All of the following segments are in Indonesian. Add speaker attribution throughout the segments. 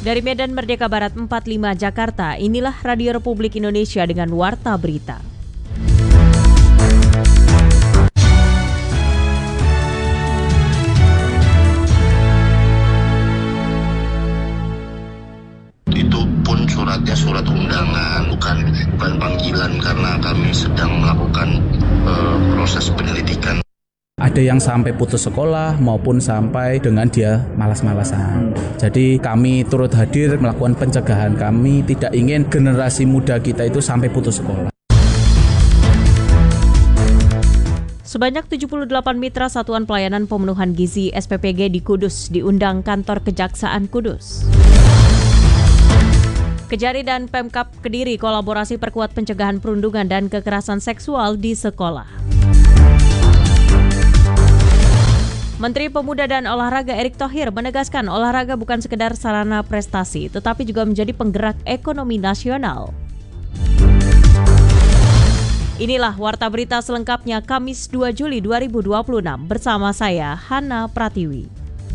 Speaker 1: Dari Medan Merdeka Barat 45 Jakarta, inilah Radio Republik Indonesia dengan Warta Berita.
Speaker 2: Itu pun suratnya surat undangan, bukan panggilan karena kami sedang melakukan proses penyelidikan.
Speaker 3: Ada yang sampai putus sekolah maupun sampai dengan dia malas-malasan. Jadi kami turut hadir melakukan pencegahan. Kami tidak ingin generasi muda kita itu sampai putus sekolah.
Speaker 1: Sebanyak 78 mitra Satuan Pelayanan Pemenuhan Gizi SPPG di Kudus diundang kantor Kejaksaan Kudus. Kejari dan Pemkab Kediri kolaborasi perkuat pencegahan perundungan dan kekerasan seksual di sekolah. Menteri Pemuda dan Olahraga Erick Thohir menegaskan olahraga bukan sekedar sarana prestasi, tetapi juga menjadi penggerak ekonomi nasional. Inilah Warta Berita selengkapnya Kamis 2 Juli 2026 bersama saya, Hana Pratiwi.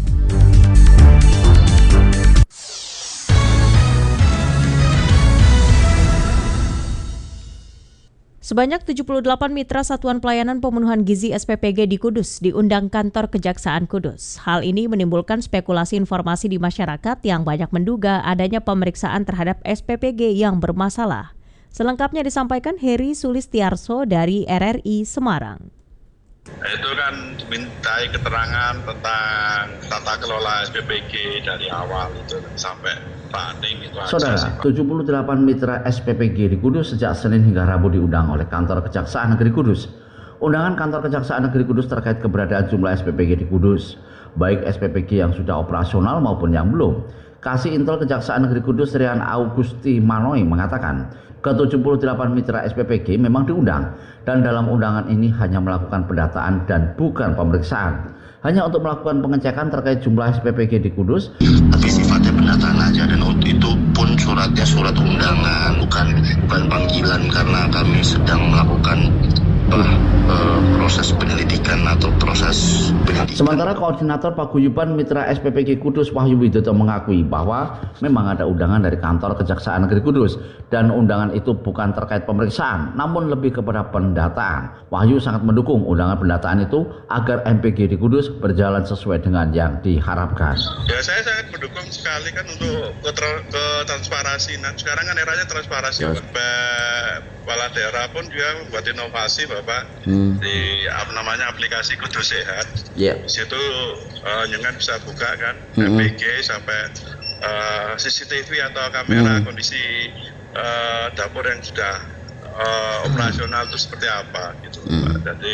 Speaker 1: Sebanyak 78 mitra Satuan Pelayanan Pemenuhan Gizi SPPG di Kudus diundang kantor Kejaksaan Kudus. Hal ini menimbulkan spekulasi informasi di masyarakat yang banyak menduga adanya pemeriksaan terhadap SPPG yang bermasalah. Selengkapnya disampaikan Heri Sulistiarso dari RRI Semarang.
Speaker 4: Itu kan dimintai keterangan tentang tata kelola SPPG dari awal itu sampai running itu.
Speaker 5: Saudara, 78 mitra SPPG di Kudus sejak Senin hingga Rabu diundang oleh kantor Kejaksaan Negeri Kudus. Undangan kantor Kejaksaan Negeri Kudus terkait keberadaan jumlah SPPG di Kudus, baik SPPG yang sudah operasional maupun yang belum. Kasih Intel Kejaksaan Negeri Kudus Rian Augusti Manoi mengatakan, ke-78 mitra SPPG memang diundang dan dalam undangan ini hanya melakukan pendataan dan bukan pemeriksaan. Hanya untuk melakukan pengecekan terkait jumlah SPPG di Kudus.
Speaker 2: Tapi sifatnya pendataan aja dan itu pun suratnya surat undangan, bukan panggilan karena kami sedang melakukan proses penyelidikan atau proses penyelidikan.
Speaker 5: Sementara Koordinator Paguyuban Mitra SPPG Kudus Wahyu Widodo mengakui bahwa memang ada undangan dari kantor Kejaksaan Negeri Kudus dan undangan itu bukan terkait pemeriksaan namun lebih kepada pendataan. Wahyu sangat mendukung undangan pendataan itu agar MPG di Kudus berjalan sesuai dengan yang diharapkan.
Speaker 4: Ya, saya sangat mendukung sekali kan untuk ke transparansi. Nah, sekarang kan eranya transparansi. Yes. Kepala daerah pun juga membuat inovasi Bapak di aplikasi Kudus Sehat. Di situ jangan bisa buka kan MPG sampai CCTV atau kamera kondisi dapur yang sudah operasional itu seperti apa gitu Pak. Jadi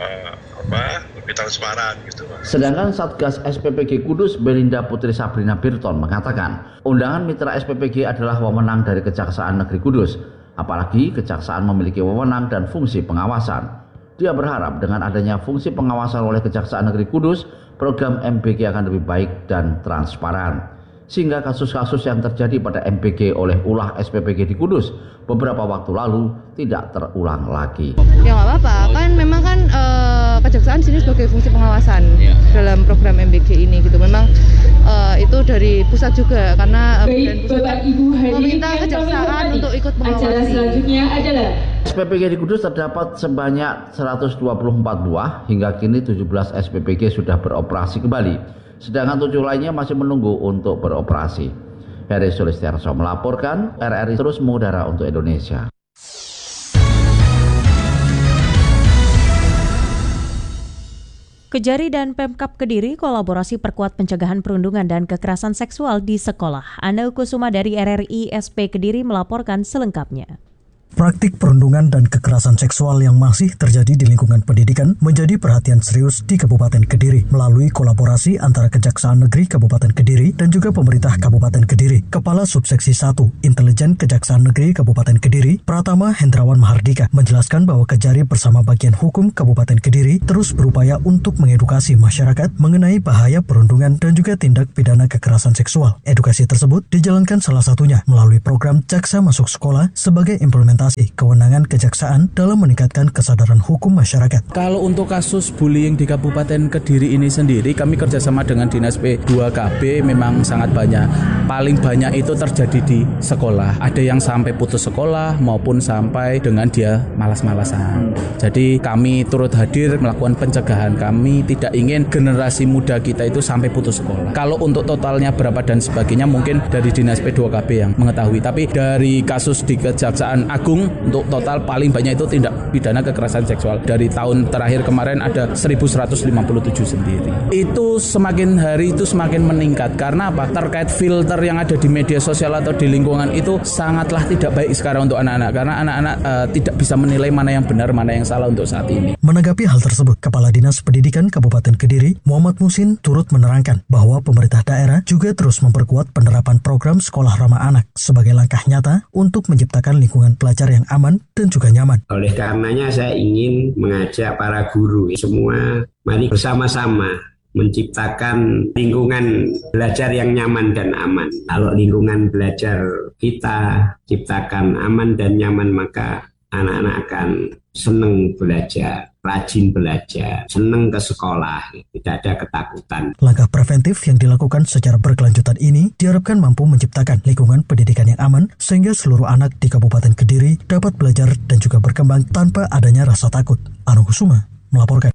Speaker 4: lebih transparan gitu Pak.
Speaker 5: Sedangkan Satgas SPPG Kudus Belinda Putri Sabrina Birton mengatakan undangan mitra SPPG adalah wewenang dari Kejaksaan Negeri Kudus. Apalagi Kejaksaan memiliki wewenang dan fungsi pengawasan. Dia berharap dengan adanya fungsi pengawasan oleh Kejaksaan Negeri Kudus, program MPG akan lebih baik dan transparan. Sehingga kasus-kasus yang terjadi pada MPG oleh ulah SPPG di Kudus beberapa waktu lalu tidak terulang lagi.
Speaker 6: Ya nggak apa-apa, kan memang kan Kejaksaan sini sebagai fungsi pengawasan dalam program MPG ini gitu. Memang itu dari pusat juga karena dan pusat meminta Kejaksaan untuk ikut mengawasi.
Speaker 7: Selanjutnya adalah
Speaker 5: SPPG di Kudus terdapat sebanyak 124 buah, hingga kini 17 SPPG sudah beroperasi kembali. Sedangkan 7 lainnya masih menunggu untuk beroperasi. Heri Sulistiarso melaporkan, RRI terus mengudara untuk Indonesia.
Speaker 1: Kejari dan Pemkab Kediri kolaborasi perkuat pencegahan perundungan dan kekerasan seksual di sekolah. Ana Kusuma dari RRI SP Kediri melaporkan selengkapnya.
Speaker 8: Praktik perundungan dan kekerasan seksual yang masih terjadi di lingkungan pendidikan menjadi perhatian serius di Kabupaten Kediri melalui kolaborasi antara Kejaksaan Negeri Kabupaten Kediri dan juga pemerintah Kabupaten Kediri. Kepala Subseksi 1 Intelijen Kejaksaan Negeri Kabupaten Kediri, Pratama Hendrawan Mahardika, menjelaskan bahwa Kejari bersama bagian hukum Kabupaten Kediri terus berupaya untuk mengedukasi masyarakat mengenai bahaya perundungan dan juga tindak pidana kekerasan seksual. Edukasi tersebut dijalankan salah satunya melalui program Jaksa Masuk Sekolah sebagai implementasi kewenangan kejaksaan dalam meningkatkan kesadaran hukum masyarakat.
Speaker 3: Kalau untuk kasus bullying di Kabupaten Kediri ini sendiri, kami kerjasama dengan Dinas P2KB memang sangat banyak. paling banyak itu terjadi di sekolah. Ada yang sampai putus sekolah maupun sampai dengan dia malas-malasan. Jadi kami turut hadir melakukan pencegahan. Kami tidak ingin generasi muda kita itu sampai putus sekolah. Kalau untuk totalnya berapa dan sebagainya mungkin dari Dinas P2KB yang mengetahui. Tapi dari kasus di Kejaksaan Agung untuk total paling banyak itu tindak pidana kekerasan seksual. Dari tahun terakhir kemarin ada 1157 sendiri. Itu semakin hari itu semakin meningkat. Karena apa? Terkait filter yang ada di media sosial atau di lingkungan itu sangatlah tidak baik sekarang untuk anak-anak. Karena anak-anak tidak bisa menilai mana yang benar, mana yang salah untuk saat ini.
Speaker 8: Menanggapi hal tersebut, Kepala Dinas Pendidikan Kabupaten Kediri, Muhammad Musin, turut menerangkan bahwa pemerintah daerah juga terus memperkuat penerapan program sekolah ramah anak sebagai langkah nyata untuk menciptakan lingkungan belajar yang aman dan juga nyaman.
Speaker 7: Oleh karenanya saya ingin mengajak para guru semua, mari bersama-sama menciptakan lingkungan belajar yang nyaman dan aman. Kalau lingkungan belajar kita ciptakan aman dan nyaman, maka anak-anak akan senang belajar, rajin belajar, senang ke sekolah, tidak ada ketakutan.
Speaker 8: Langkah preventif yang dilakukan secara berkelanjutan ini diharapkan mampu menciptakan lingkungan pendidikan yang aman sehingga seluruh anak di Kabupaten Kediri dapat belajar dan juga berkembang tanpa adanya rasa takut. Anu Kusuma melaporkan.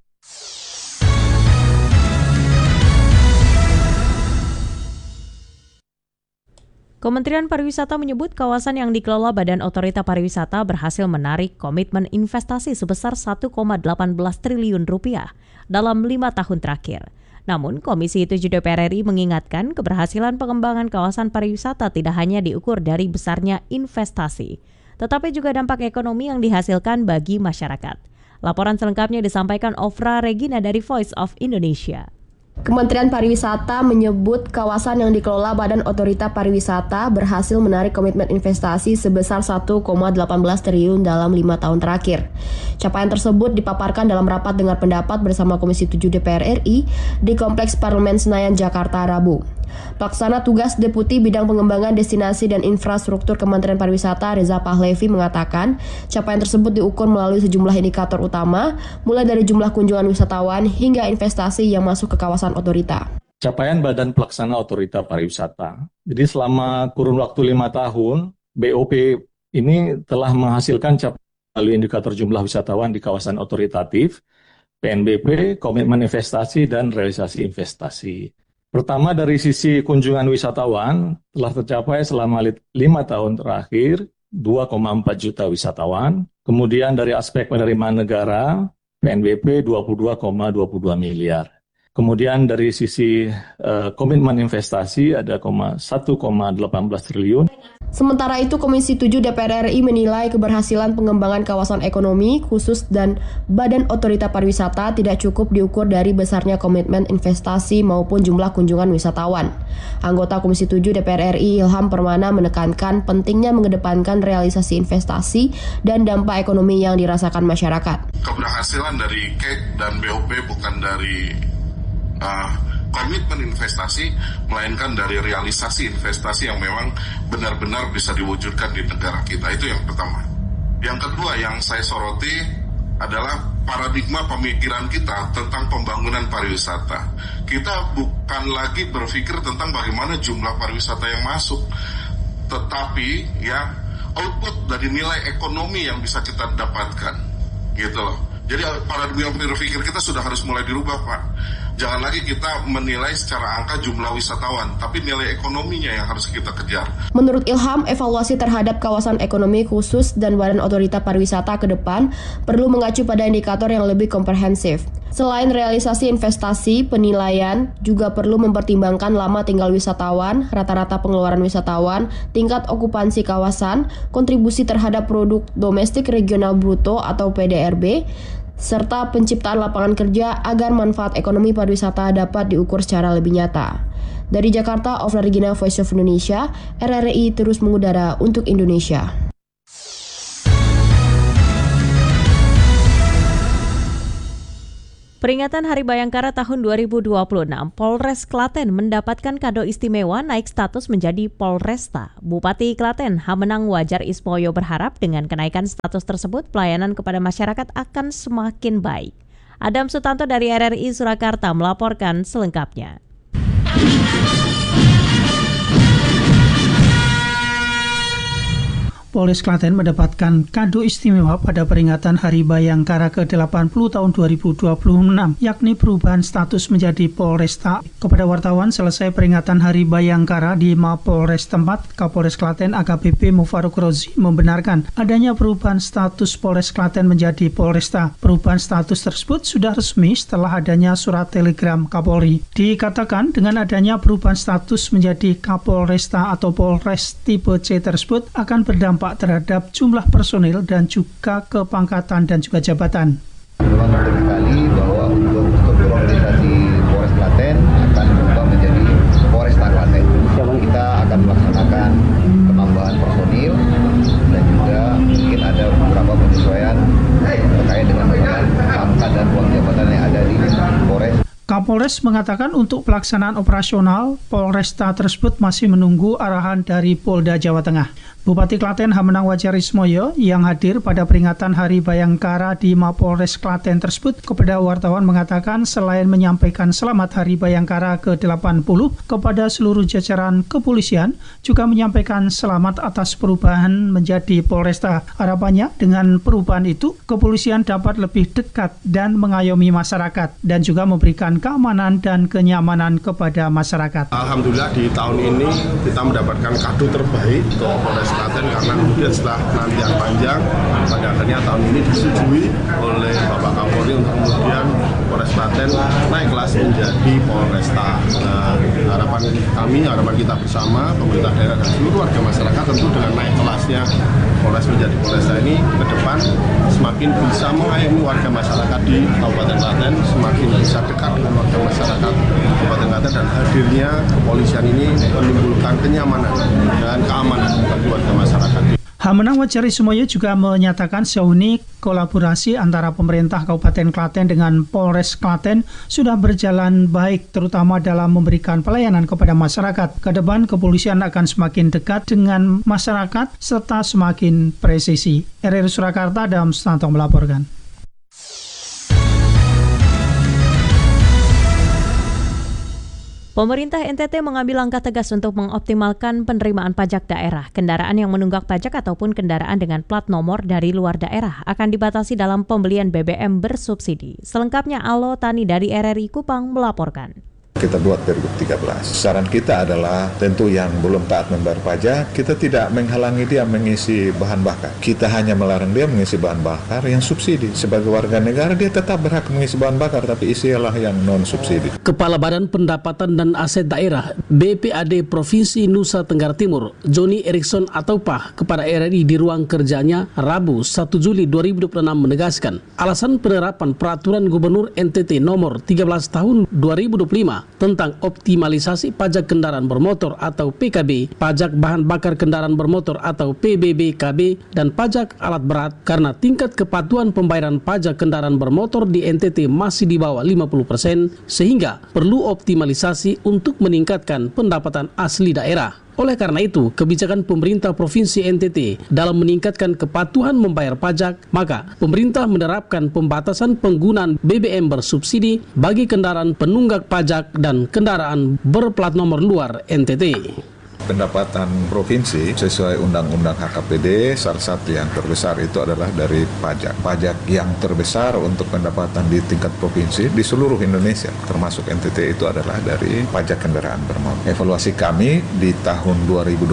Speaker 1: Kementerian Pariwisata menyebut kawasan yang dikelola Badan Otorita Pariwisata berhasil menarik komitmen investasi sebesar 1,18 triliun rupiah dalam 5 tahun terakhir. Namun, Komisi 7 DPR RI mengingatkan keberhasilan pengembangan kawasan pariwisata tidak hanya diukur dari besarnya investasi, tetapi juga dampak ekonomi yang dihasilkan bagi masyarakat. Laporan selengkapnya disampaikan Ofra Regina dari Voice of Indonesia.
Speaker 9: Kementerian Pariwisata menyebut kawasan yang dikelola Badan Otorita Pariwisata berhasil menarik komitmen investasi sebesar 1,18 triliun dalam 5 tahun terakhir. Capaian tersebut dipaparkan dalam rapat dengar pendapat bersama Komisi 7 DPR RI di Kompleks Parlemen Senayan, Jakarta, Rabu. Pelaksana Tugas Deputi Bidang Pengembangan Destinasi dan Infrastruktur Kementerian Pariwisata Reza Pahlevi mengatakan capaian tersebut diukur melalui sejumlah indikator utama, mulai dari jumlah kunjungan wisatawan hingga investasi yang masuk ke kawasan otorita.
Speaker 10: Capaian Badan Pelaksana Otorita Pariwisata. Jadi selama kurun waktu 5 tahun, BOP ini telah menghasilkan capaian melalui indikator jumlah wisatawan di kawasan otoritatif, PNBP, komitmen investasi, dan realisasi investasi. Pertama, dari sisi kunjungan wisatawan telah tercapai selama 5 tahun terakhir 2,4 juta wisatawan. Kemudian dari aspek penerimaan negara, PNBP 22,22 miliar. Kemudian dari sisi komitmen investasi ada 1,18 triliun.
Speaker 9: Sementara itu, Komisi 7 DPR RI menilai keberhasilan pengembangan kawasan ekonomi khusus dan Badan Otorita Pariwisata tidak cukup diukur dari besarnya komitmen investasi maupun jumlah kunjungan wisatawan. Anggota Komisi 7 DPR RI Ilham Permana menekankan pentingnya mengedepankan realisasi investasi dan dampak ekonomi yang dirasakan masyarakat.
Speaker 4: Keberhasilan dari KEK dan BOP bukan dari komitmen investasi, melainkan dari realisasi investasi yang memang benar-benar bisa diwujudkan di negara kita. Itu yang pertama. Yang kedua yang saya soroti adalah paradigma pemikiran kita tentang pembangunan pariwisata. Kita bukan lagi berpikir tentang bagaimana jumlah pariwisata yang masuk, tetapi ya output dari nilai ekonomi yang bisa kita dapatkan, gitu loh. Jadi paradigma berpikir kita sudah harus mulai dirubah, Pak. Jangan lagi kita menilai secara angka jumlah wisatawan, tapi nilai ekonominya yang harus kita kejar.
Speaker 9: Menurut Ilham, evaluasi terhadap kawasan ekonomi khusus dan Badan Otorita Pariwisata ke depan perlu mengacu pada indikator yang lebih komprehensif. Selain realisasi investasi, penilaian juga perlu mempertimbangkan lama tinggal wisatawan, rata-rata pengeluaran wisatawan, tingkat okupansi kawasan, kontribusi terhadap produk domestik regional bruto atau PDRB, serta penciptaan lapangan kerja agar manfaat ekonomi pariwisata dapat diukur secara lebih nyata. Dari Jakarta, Ofra Regina, Voice of Indonesia, RRI terus mengudara untuk Indonesia.
Speaker 1: Peringatan Hari Bayangkara tahun 2026, Polres Klaten mendapatkan kado istimewa naik status menjadi Polresta. Bupati Klaten, Hamenang Wajar Ismoyo berharap dengan kenaikan status tersebut, pelayanan kepada masyarakat akan semakin baik. Adam Sutanto dari RRI Surakarta melaporkan selengkapnya.
Speaker 11: Polres Klaten mendapatkan kado istimewa pada peringatan Hari Bayangkara ke-80 tahun 2026, yakni perubahan status menjadi Polresta. Kepada wartawan selesai peringatan Hari Bayangkara di Mapolres tempat, Kapolres Klaten AKBP Mufaruk Rozi membenarkan adanya perubahan status Polres Klaten menjadi Polresta. Perubahan status tersebut sudah resmi setelah adanya surat telegram Kapolri. Dikatakan dengan adanya perubahan status menjadi Kapolresta atau Polres tipe C tersebut akan berdampak terhadap jumlah personil dan juga kepangkatan dan juga jabatan.
Speaker 12: Memang penting sekali bahwa untuk struktur organisasi Polres Klaten akan berubah menjadi Polresta Klaten. Kita akan melaksanakan penambahan personil dan juga mungkin ada beberapa penyesuaian terkait dengan pangkat dan ruang jabatan yang ada di Polres.
Speaker 11: Kapolres mengatakan untuk pelaksanaan operasional Polresta tersebut masih menunggu arahan dari Polda Jawa Tengah. Bupati Klaten Hamenang Wajarismoyo yang hadir pada peringatan Hari Bayangkara di Mapolres Klaten tersebut kepada wartawan mengatakan selain menyampaikan selamat Hari Bayangkara ke-80 kepada seluruh jajaran kepolisian, juga menyampaikan selamat atas perubahan menjadi Polresta. Harapannya dengan perubahan itu, kepolisian dapat lebih dekat dan mengayomi masyarakat dan juga memberikan keamanan dan kenyamanan kepada masyarakat.
Speaker 13: Alhamdulillah di tahun ini kita mendapatkan kado terbaik untuk Polres Klaten karena kemudian setelah penantian panjang pada akhirnya tahun ini disetujui oleh Bapak Kapolri untuk kemudian Polres Klaten naik kelas menjadi Polresta. Harapan kami, harapan kita bersama pemerintah daerah dan seluruh warga masyarakat tentu dengan naik kelasnya Polres menjadi Polresta ini ke depan semakin bisa mengayomi warga masyarakat di Kabupaten Klaten, semakin bisa dekat dengan warga masyarakat Kabupaten Klaten, dan hadirnya kepolisian ini menimbulkan kenyamanan dan keamanan bagi warga masyarakat.
Speaker 11: Hamenang Wajarismoyo juga menyatakan sejauh ini kolaborasi antara pemerintah Kabupaten Klaten dengan Polres Klaten sudah berjalan baik, terutama dalam memberikan pelayanan kepada masyarakat. Ke depan kepolisian akan semakin dekat dengan masyarakat serta semakin presisi. RRI Surakarta, Adam Sutanto melaporkan.
Speaker 1: Pemerintah NTT mengambil langkah tegas untuk mengoptimalkan penerimaan pajak daerah. Kendaraan yang menunggak pajak ataupun kendaraan dengan plat nomor dari luar daerah akan dibatasi dalam pembelian BBM bersubsidi. Selengkapnya Alo Tani dari RRI Kupang melaporkan.
Speaker 14: Kita buat 2013. Saran kita adalah tentu yang belum taat membayar pajak, kita tidak menghalangi dia mengisi bahan bakar. Kita hanya melarang dia mengisi bahan bakar yang subsidi. Sebagai warga negara dia tetap berhak mengisi bahan bakar, tapi isilah yang non-subsidi.
Speaker 15: Kepala Badan Pendapatan dan Aset Daerah BPAD Provinsi Nusa Tenggara Timur, Joni Erickson Ataupa, kepada RRI di ruang kerjanya Rabu 1 Juli 2026 menegaskan, alasan penerapan Peraturan Gubernur NTT nomor 13 tahun 2025 tentang optimalisasi pajak kendaraan bermotor atau PKB, pajak bahan bakar kendaraan bermotor atau PBBKB, dan pajak alat berat karena tingkat kepatuhan pembayaran pajak kendaraan bermotor di NTT masih di bawah 50%, sehingga perlu optimalisasi untuk meningkatkan pendapatan asli daerah. Oleh karena itu, kebijakan pemerintah Provinsi NTT dalam meningkatkan kepatuhan membayar pajak, maka pemerintah menerapkan pembatasan penggunaan BBM bersubsidi bagi kendaraan penunggak pajak dan kendaraan berplat nomor luar NTT.
Speaker 14: Pendapatan provinsi sesuai Undang-Undang HKPD, salah satu yang terbesar itu adalah dari pajak. Pajak yang terbesar untuk pendapatan di tingkat provinsi di seluruh Indonesia, termasuk NTT, itu adalah dari pajak kendaraan bermotor. Evaluasi kami di tahun 2025,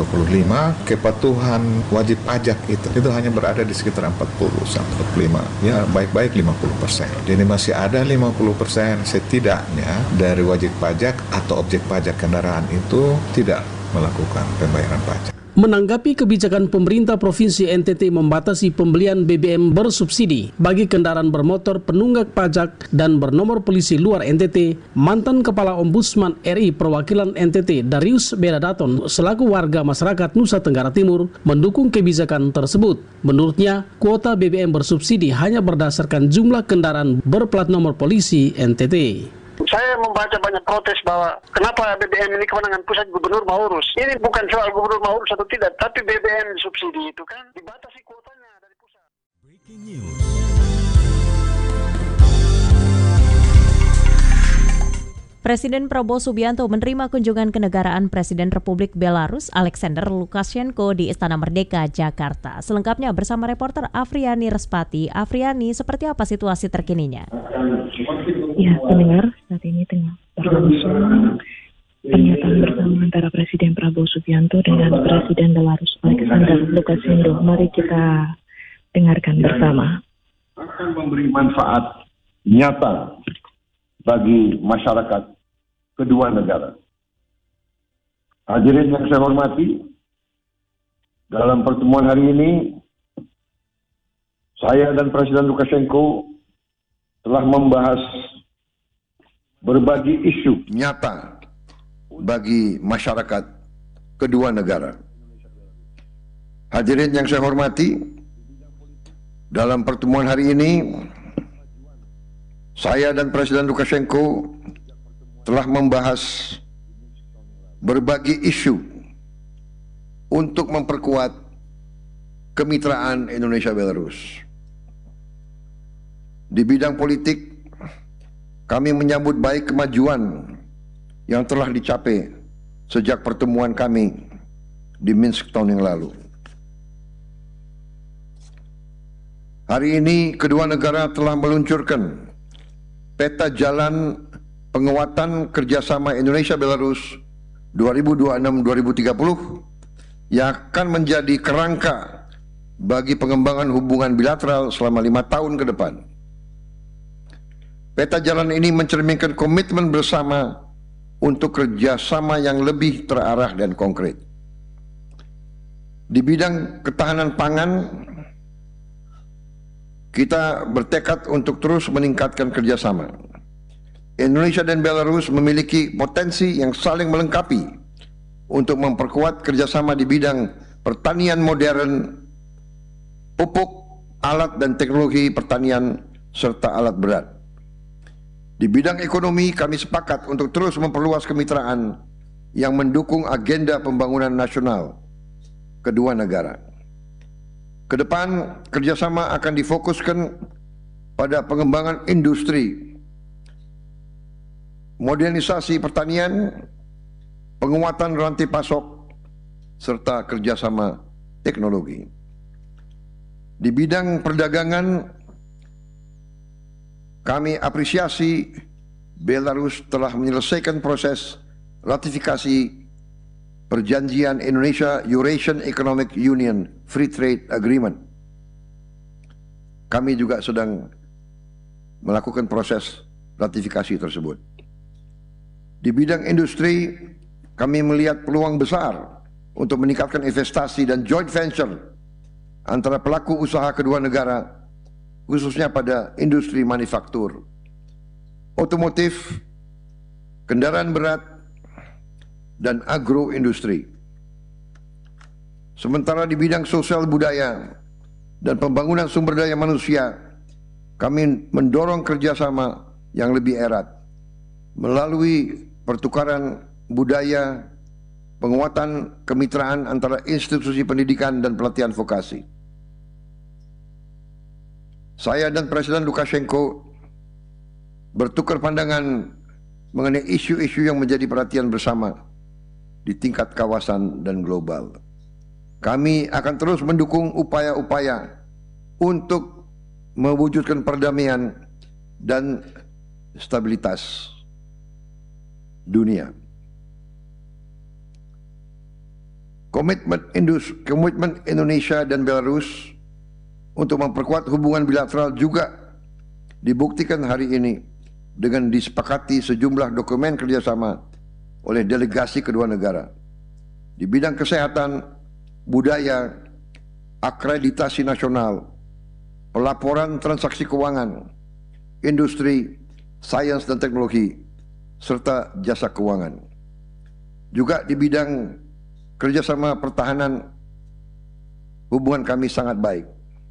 Speaker 14: kepatuhan wajib pajak itu hanya berada di sekitar 40-45, ya baik-baik 50%. Jadi masih ada 50% setidaknya dari wajib pajak atau objek pajak kendaraan itu tidak melakukan pembayaran pajak.
Speaker 15: Menanggapi kebijakan pemerintah Provinsi NTT membatasi pembelian BBM bersubsidi bagi kendaraan bermotor penunggak pajak dan bernomor polisi luar NTT, mantan Kepala Ombudsman RI Perwakilan NTT Darius Beradaton selaku warga masyarakat Nusa Tenggara Timur mendukung kebijakan tersebut. Menurutnya, kuota BBM bersubsidi hanya berdasarkan jumlah kendaraan berplat nomor polisi NTT.
Speaker 16: Saya membaca banyak protes bahwa kenapa BBM ini kewenangan pusat, gubernur mau urus. Ini bukan soal gubernur mau urus atau tidak, tapi BBM subsidi itu kan dibatasi kuotanya dari pusat. Breaking news.
Speaker 1: Presiden Prabowo Subianto menerima kunjungan kenegaraan Presiden Republik Belarus Alexander Lukashenko di Istana Merdeka, Jakarta. Selengkapnya bersama reporter Afriani Respati. Afriani, seperti apa situasi terkininya?
Speaker 17: Ya, pendengar, saat ini tengah berlangsung pernyataan bersama antara Presiden Prabowo Subianto dengan Presiden Belarus Alexander Lukashenko. Mari kita dengarkan bersama.
Speaker 18: Akan memberi manfaat nyata bagi masyarakat kedua negara. Hadirin yang saya hormati, dalam pertemuan hari ini, saya dan Presiden Lukashenko telah membahas berbagai isu nyata bagi masyarakat kedua negara. Hadirin yang saya hormati, dalam pertemuan hari ini, saya dan Presiden Lukashenko telah membahas berbagai isu untuk memperkuat kemitraan Indonesia-Belarus. Di bidang politik, kami menyambut baik kemajuan yang telah dicapai sejak pertemuan kami di Minsk tahun yang lalu. Hari ini, kedua negara telah meluncurkan peta jalan penguatan kerjasama Indonesia-Belarus 2026-2030 yang akan menjadi kerangka bagi pengembangan hubungan bilateral selama 5 tahun ke depan. Peta jalan ini mencerminkan komitmen bersama untuk kerjasama yang lebih terarah dan konkret. Di bidang ketahanan pangan, kita bertekad untuk terus meningkatkan kerjasama. Indonesia dan Belarus memiliki potensi yang saling melengkapi untuk memperkuat kerjasama di bidang pertanian modern, pupuk, alat dan teknologi pertanian, serta alat berat. Di bidang ekonomi, kami sepakat untuk terus memperluas kemitraan yang mendukung agenda pembangunan nasional kedua negara. Kedepan, kerjasama akan difokuskan pada pengembangan industri, modernisasi pertanian, penguatan rantai pasok, serta kerjasama teknologi. Di bidang perdagangan, kami apresiasi Belarus telah menyelesaikan proses ratifikasi Perjanjian Indonesia-Eurasian Economic Union Free Trade Agreement. Kami juga sedang melakukan proses ratifikasi tersebut. Di bidang industri, kami melihat peluang besar untuk meningkatkan investasi dan joint venture antara pelaku usaha kedua negara, khususnya pada industri manufaktur, otomotif, kendaraan berat, dan agroindustri. Sementara di bidang sosial budaya dan pembangunan sumber daya manusia, kami mendorong kerjasama yang lebih erat melalui pertukaran budaya, penguatan kemitraan antara institusi pendidikan dan pelatihan vokasi. Saya dan Presiden Lukashenko bertukar pandangan mengenai isu-isu yang menjadi perhatian bersama di tingkat kawasan dan global. Kami akan terus mendukung upaya-upaya untuk mewujudkan perdamaian dan stabilitas dunia. Komitmen Indonesia dan Belarus untuk memperkuat hubungan bilateral juga dibuktikan hari ini dengan disepakati sejumlah dokumen kerjasama oleh delegasi kedua negara di bidang kesehatan, budaya, akreditasi nasional, pelaporan transaksi keuangan, industri, sains dan teknologi, serta jasa keuangan. Juga di bidang kerjasama pertahanan, hubungan kami sangat baik.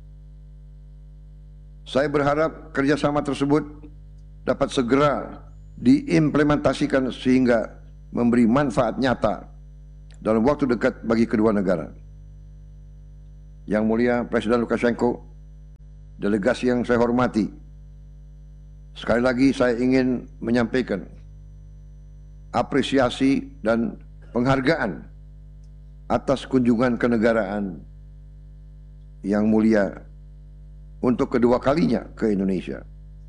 Speaker 18: Saya berharap kerjasama tersebut dapat segera diimplementasikan sehingga memberi manfaat nyata dalam waktu dekat bagi kedua negara. Yang Mulia Presiden Lukashenko, delegasi yang saya hormati, sekali lagi saya ingin menyampaikan apresiasi dan penghargaan atas kunjungan kenegaraan yang mulia untuk kedua kalinya ke Indonesia.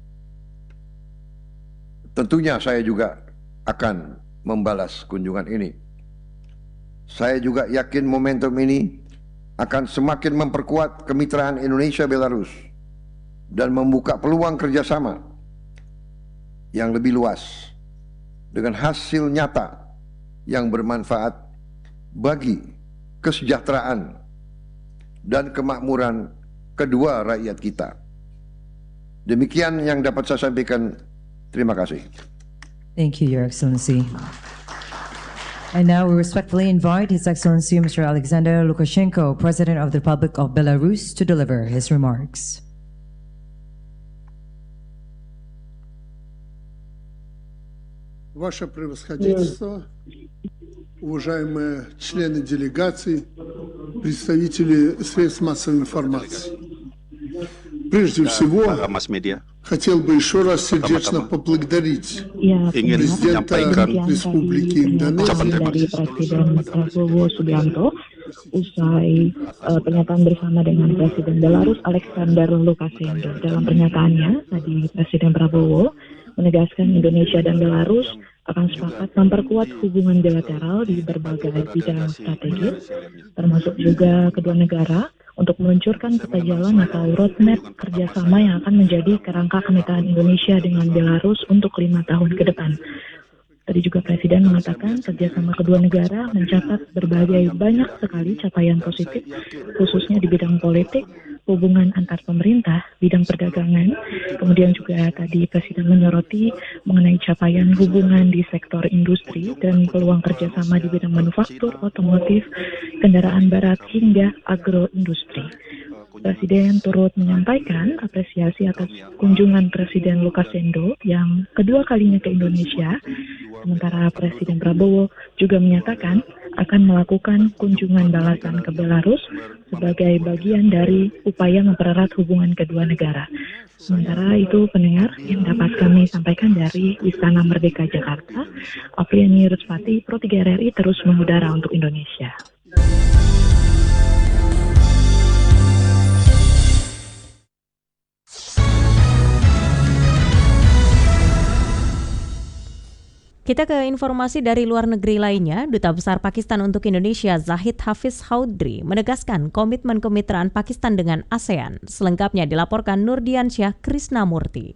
Speaker 18: Tentunya saya juga akan membalas kunjungan ini. Saya juga yakin momentum ini akan semakin memperkuat kemitraan Indonesia-Belarus dan membuka peluang kerjasama yang lebih luas dengan hasil nyata yang bermanfaat bagi kesejahteraan dan kemakmuran kedua rakyat kita. Demikian yang dapat saya sampaikan. Terima kasih.
Speaker 19: Thank you, Your Excellency. And now we respectfully invite His Excellency Mr. Alexander Lukashenko, President of the Republic of Belarus, to deliver his remarks.
Speaker 20: Ваше превосходительство, уважаемые члены делегации, представители средств массовой информации. Прежде всего, хотел бы еще раз сердечно поблагодарить президента Республики Индонезия
Speaker 17: dari Presiden Prabowo Subianto usai pernyataan bersama dengan Presiden Belarus Alexander Lukashenko. Dalam pernyataannya, tadi Presiden Prabowo menegaskan Indonesia dan Belarus akan sepakat memperkuat hubungan bilateral di berbagai bidang strategis, termasuk juga kedua negara untuk meluncurkan peta jalan atau roadmap kerjasama yang akan menjadi kerangka kemitraan Indonesia dengan Belarus untuk 5 tahun ke depan. Tadi juga Presiden mengatakan kerjasama kedua negara mencatat berbagai banyak sekali capaian positif, khususnya di bidang politik, hubungan antar pemerintah, bidang perdagangan. Kemudian juga tadi Presiden menyoroti mengenai capaian hubungan di sektor industri dan peluang kerjasama di bidang manufaktur, otomotif, kendaraan barat hingga agroindustri. Presiden turut menyampaikan apresiasi atas kunjungan Presiden Lukashenko yang kedua kalinya ke Indonesia. Sementara Presiden Prabowo juga menyatakan akan melakukan kunjungan balasan ke Belarus sebagai bagian dari upaya mempererat hubungan kedua negara. Sementara itu pendengar yang dapat kami sampaikan dari Istana Merdeka Jakarta, Apriani Ruspati, Pro 3 RRI terus mengudara untuk Indonesia.
Speaker 1: Kita ke informasi dari luar negeri lainnya. Duta Besar Pakistan untuk Indonesia Zahid Hafiz Chaudhry menegaskan komitmen kemitraan Pakistan dengan ASEAN. Selengkapnya dilaporkan Nurdiansyah Krisnamurti.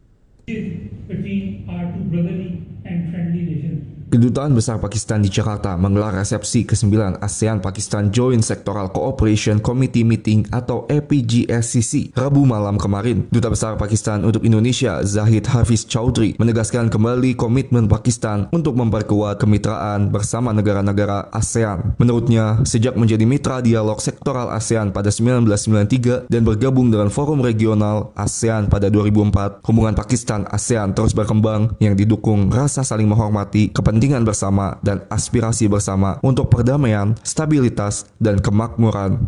Speaker 21: Kedutaan Besar Pakistan di Jakarta menggelar resepsi ke-9 ASEAN-Pakistan Joint Sectoral Cooperation Committee Meeting atau APGSCC Rabu malam kemarin. Duta Besar Pakistan untuk Indonesia Zahid Hafiz Chaudhry menegaskan kembali komitmen Pakistan untuk memperkuat kemitraan bersama negara-negara ASEAN. Menurutnya, sejak menjadi mitra dialog sektoral ASEAN pada 1993 dan bergabung dengan Forum Regional ASEAN pada 2004, hubungan Pakistan-ASEAN terus berkembang yang didukung rasa saling menghormati, kepentingan bersama, dan aspirasi bersama untuk perdamaian, stabilitas, dan kemakmuran.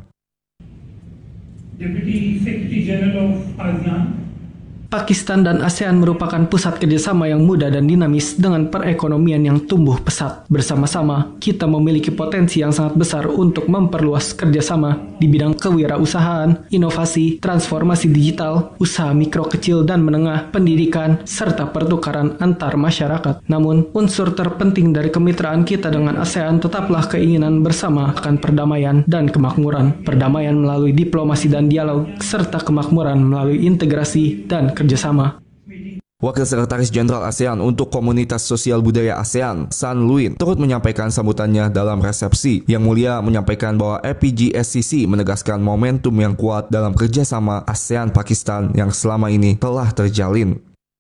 Speaker 11: Deputy Secretary General of ASEAN, Pakistan dan ASEAN merupakan pusat kerjasama yang muda dan dinamis dengan perekonomian yang tumbuh pesat. Bersama-sama, kita memiliki potensi yang sangat besar untuk memperluas kerjasama di bidang kewirausahaan, inovasi, transformasi digital, usaha mikro kecil dan menengah, pendidikan, serta pertukaran antar masyarakat. Namun, unsur terpenting dari kemitraan kita dengan ASEAN tetaplah keinginan bersama akan perdamaian dan kemakmuran. Perdamaian melalui diplomasi dan dialog, serta kemakmuran melalui integrasi dan kerjasama.
Speaker 21: Wakil Sekretaris Jenderal ASEAN untuk Komunitas Sosial Budaya ASEAN, San Luin, turut menyampaikan sambutannya dalam resepsi. Yang Mulia menyampaikan bahwa APGSCC menegaskan momentum yang kuat dalam kerjasama ASEAN-Pakistan yang selama ini telah terjalin.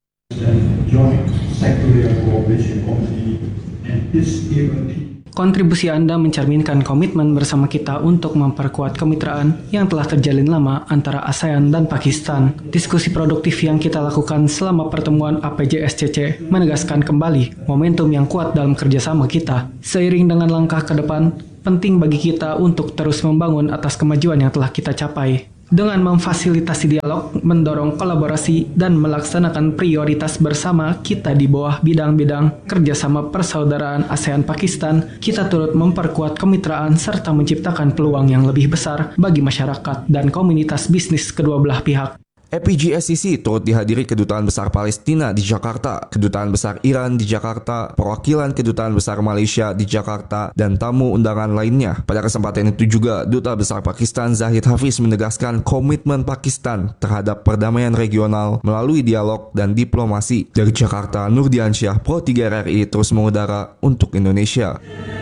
Speaker 11: Kontribusi Anda mencerminkan komitmen bersama kita untuk memperkuat kemitraan yang telah terjalin lama antara ASEAN dan Pakistan. Diskusi produktif yang kita lakukan selama pertemuan APGSCC menegaskan kembali momentum yang kuat dalam kerjasama kita. Seiring dengan langkah ke depan, penting bagi kita untuk terus membangun atas kemajuan yang telah kita capai.
Speaker 2: dengan memfasilitasi dialog, mendorong kolaborasi, dan melaksanakan prioritas bersama kita di bawah bidang-bidang kerjasama persaudaraan ASEAN-Pakistan, kita turut memperkuat kemitraan serta menciptakan peluang yang lebih besar bagi masyarakat dan komunitas bisnis kedua belah pihak.
Speaker 21: APGSCC turut dihadiri Kedutaan Besar Palestina di Jakarta, Kedutaan Besar Iran di Jakarta, perwakilan Kedutaan Besar Malaysia di Jakarta, dan tamu undangan lainnya. Pada kesempatan itu juga, Duta Besar Pakistan Zahid Hafiz menegaskan komitmen Pakistan terhadap perdamaian regional melalui dialog dan diplomasi. Dari Jakarta, Nurdiansyah, Pro 3 RRI terus mengudara untuk Indonesia.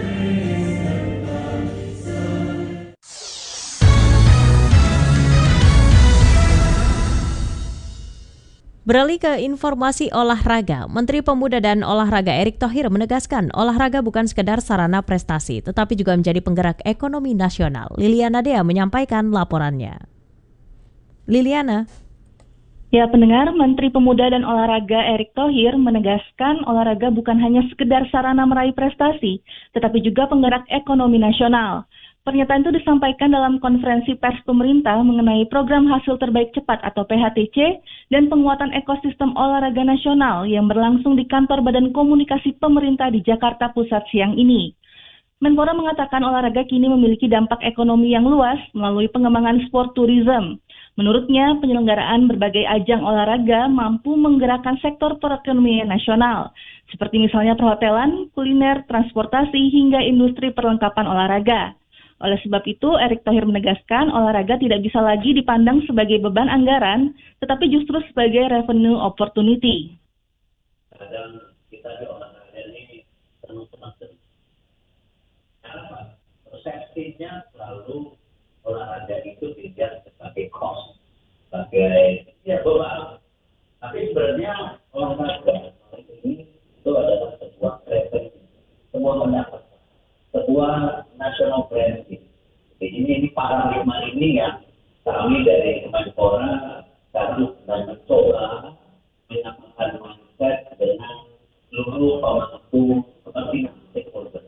Speaker 1: Beralih ke informasi olahraga, Menteri Pemuda dan Olahraga Erick Thohir menegaskan olahraga bukan sekedar sarana prestasi, tetapi juga menjadi penggerak ekonomi nasional. Liliana Dea menyampaikan laporannya. Liliana.
Speaker 22: Ya, pendengar, Menteri Pemuda dan Olahraga Erick Thohir menegaskan olahraga bukan hanya sekedar sarana meraih prestasi, tetapi juga penggerak ekonomi nasional. Pernyataan itu disampaikan dalam konferensi pers pemerintah mengenai program hasil terbaik cepat atau PHTC dan penguatan ekosistem olahraga nasional yang berlangsung di kantor Badan Komunikasi Pemerintah di Jakarta Pusat siang ini. Menpora mengatakan olahraga kini memiliki dampak ekonomi yang luas melalui pengembangan sport tourism. Menurutnya, penyelenggaraan berbagai ajang olahraga mampu menggerakkan sektor perekonomian nasional, seperti misalnya perhotelan, kuliner, transportasi, hingga industri perlengkapan olahraga. Oleh sebab itu, Erick Thohir menegaskan olahraga tidak bisa lagi dipandang sebagai beban anggaran, tetapi justru sebagai revenue opportunity.
Speaker 23: Kadang kita di olahraga ini senang-senang. Kenapa? Persepsinya selalu olahraga itu dilihat sebagai cost, sebagai beban. Tapi sebenarnya olahraga ini itu adalah sebuah revenue, sebuah pendapatan, sebuah national branding. Jadi ini paradigma ini yang kami dari Menpora harus mencoba menyamakan mindset dengan seluruh pemangku kepentingan stakeholder.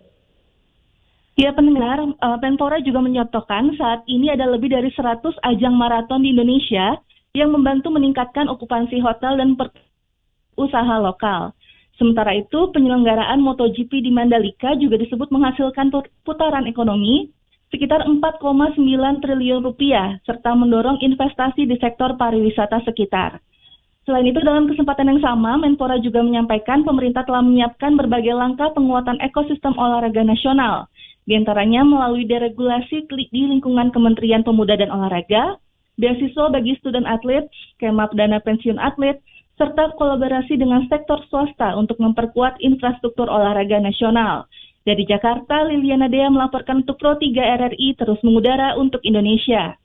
Speaker 22: Ya, pendengar, Menpora juga menyatakan saat ini ada lebih dari 100 ajang maraton di Indonesia yang membantu meningkatkan okupansi hotel dan usaha lokal. Sementara itu, penyelenggaraan MotoGP di Mandalika juga disebut menghasilkan putaran ekonomi sekitar 4,9 triliun rupiah, serta mendorong investasi di sektor pariwisata sekitar. Selain itu, dalam kesempatan yang sama, Menpora juga menyampaikan pemerintah telah menyiapkan berbagai langkah penguatan ekosistem olahraga nasional, di antaranya melalui deregulasi di lingkungan Kementerian Pemuda dan Olahraga, beasiswa bagi student atlet, skema dana pensiun atlet, serta kolaborasi dengan sektor swasta untuk memperkuat infrastruktur olahraga nasional. Dari Jakarta, Liliana Dea melaporkan untuk Pro 3 RRI terus mengudara untuk Indonesia.